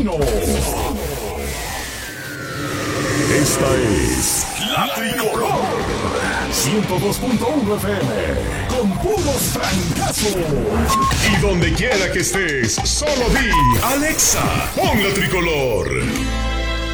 Latino. Esta es La Tricolor 102.1 FM con puros francazos. Y donde quiera que estés, solo di Alexa, pon La Tricolor.